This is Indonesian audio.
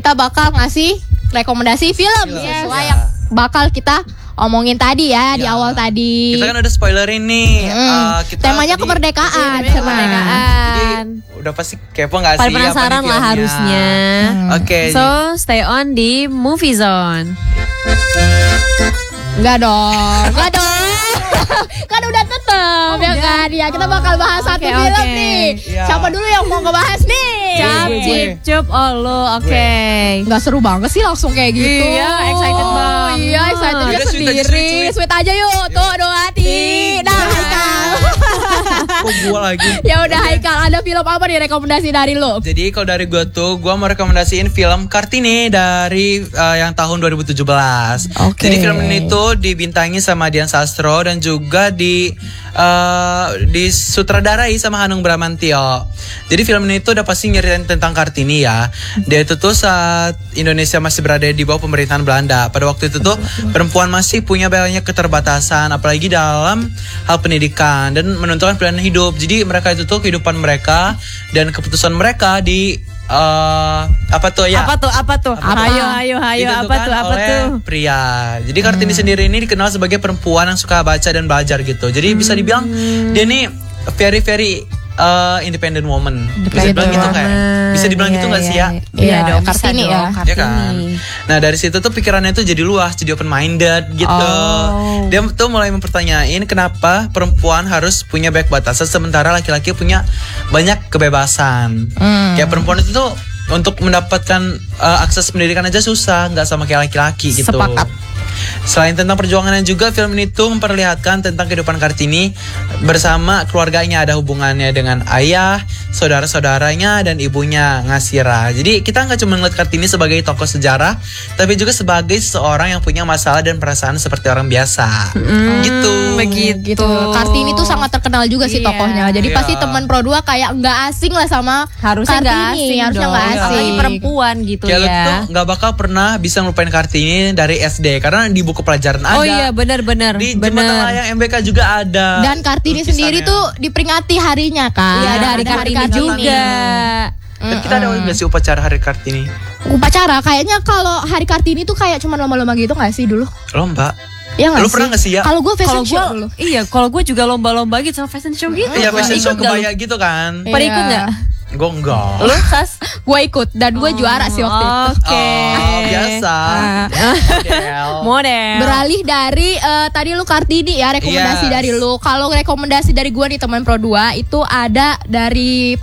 kita bakal ngasih rekomendasi film sesuai yang bakal kita omongin tadi ya di awal tadi. Kita kan udah spoilerin nih. Temanya kemerdekaan. Jadi udah pasti kepo gak sih? Paling penasaran lah harusnya. Oke. So stay on di Movie Zone. Enggak dong. Kan udah tetep ya kan. Ya kita bakal bahas satu film nih. Siapa dulu yang mau ngebahas nih? Cap, cip, cup, lu. Oke. Nggak seru banget sih langsung kayak gitu. Iya, excited banget. Iya, excitednya sendiri. Sweet aja yuk. Tuh, dua hati. Nah, Haikal. Kok gua lagi? Ya udah Haikal, ada film apa nih rekomendasi dari lo? Jadi kalau dari gue tuh, gue mau rekomendasiin film Kartini dari yang tahun 2017. Jadi film ini tuh dibintangi sama Dian Sastro dan juga disutradarai sama Hanung Bramantyo. Jadi film ini tuh udah pasti nyeritain tentang Kartini ya. Dia itu tuh saat Indonesia masih berada di bawah pemerintahan Belanda. Pada waktu itu tuh perempuan masih punya banyak keterbatasan, apalagi dalam hal pendidikan dan menentukan pilihan hidup. Jadi mereka itu tuh kehidupan mereka dan keputusan mereka di apa tuh? Ayo pria. Jadi Kartini sendiri ini dikenal sebagai perempuan yang suka baca dan belajar gitu. Jadi bisa dibilang dia nih very independent woman. Bisa dibilang gitu kayak. Bisa dibilang gitu nggak sih ya? Iya dong, Kartini ya. Ya kan. Nah dari situ tuh pikirannya tuh jadi luas, jadi open minded gitu. Dia tuh mulai mempertanyain kenapa perempuan harus punya banyak batasan sementara laki-laki punya banyak kebebasan. Kayak perempuan itu tuh untuk mendapatkan akses pendidikan aja susah, nggak sama kayak laki-laki gitu. Sepakat. Selain tentang perjuangannya juga, film ini tuh memperlihatkan tentang kehidupan Kartini bersama keluarganya, ada hubungannya dengan ayah, saudara-saudaranya, dan ibunya Ngasira. Jadi kita nggak cuma ngeliat Kartini sebagai tokoh sejarah, tapi juga sebagai seorang yang punya masalah dan perasaan seperti orang biasa. Gitu. Kartini tuh sangat terkenal juga sih tokohnya. Jadi pasti teman Pro 2 kayak nggak asing lah sama harusnya Kartini. Harusnya nggak asing. Apalagi perempuan gitu kayak ya. lu tuh nggak bakal pernah bisa ngelupain Kartini dari SD karena di buku pelajaran ada. Oh iya benar. Di Jembatan Layang MBK juga ada. Dan Kartini sendiri tuh diperingati harinya kan. Iya, ada hari Kartini juga. Dan kita ada nggak sih upacara hari Kartini? Upacara kayaknya kalau hari Kartini tuh kayak cuma lomba-lomba gitu nggak sih dulu? Lomba. Ya lu pernah gak sih ya? Kalau gue fashion show dulu. Iya, kalau gue juga lomba-lomba gitu sama fashion show gitu. Iya, fashion show kebaya gitu kan. Pada ikut gak? Gue enggak. Lu Sas? Gue ikut dan gue juara sih waktu itu. Oke. Biasa. Model. Beralih dari tadi lu Kartini ya rekomendasi dari lu. Kalau rekomendasi dari gue nih teman Pro 2 itu ada dari